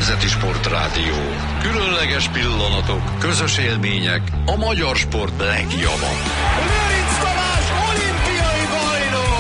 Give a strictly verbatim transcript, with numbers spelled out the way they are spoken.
Nemzeti Sportrádió. Különleges pillanatok, közös élmények, a magyar sport legjobbak.